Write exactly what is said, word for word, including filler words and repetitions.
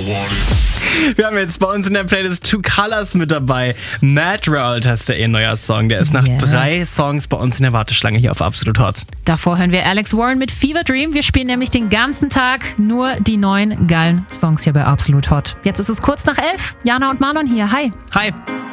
Wir haben jetzt bei uns in der Playlist Two Colors mit dabei. Mad World heißt der eh neuer Song. Der ist nach Yes. drei Songs bei uns in der Warteschlange hier auf Absolut Hot. Davor hören wir Alex Warren mit Fever Dream. Wir spielen nämlich den ganzen Tag nur die neuen geilen Songs hier bei Absolut Hot. Jetzt ist es kurz nach elf. Jana und Marlon hier. Hi. Hi.